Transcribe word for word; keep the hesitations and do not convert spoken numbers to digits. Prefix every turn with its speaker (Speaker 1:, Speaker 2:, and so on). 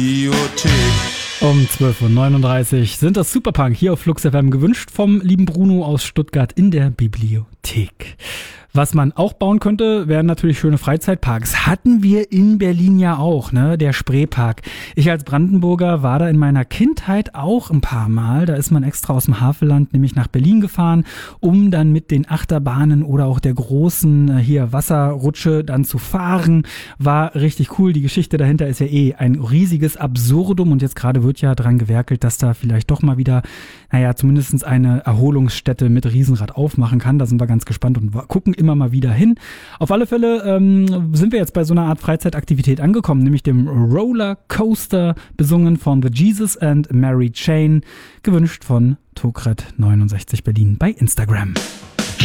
Speaker 1: Um zwölf Uhr neununddreißig sind das Superpunk hier auf Flux F M, gewünscht vom lieben Bruno aus Stuttgart in der Bibliothek. Was man auch bauen könnte, wären natürlich schöne Freizeitparks. Hatten wir in Berlin ja auch, ne? Der Spreepark. Ich als Brandenburger war da in meiner Kindheit auch ein paar Mal. Da ist man extra aus dem Havelland nämlich nach Berlin gefahren, um dann mit den Achterbahnen oder auch der großen hier Wasserrutsche dann zu fahren. War richtig cool. Die Geschichte dahinter ist ja eh ein riesiges Absurdum und jetzt gerade wird ja dran gewerkelt, dass da vielleicht doch mal wieder, naja, zumindest eine Erholungsstätte mit Riesenrad aufmachen kann. Da sind wir ganz gespannt und gucken immer mal wieder hin. Auf alle Fälle ähm, sind wir jetzt bei so einer Art Freizeitaktivität angekommen, nämlich dem Rollercoaster, besungen von The Jesus and Mary Chain, gewünscht von Tokret neunundsechzig Berlin bei Instagram.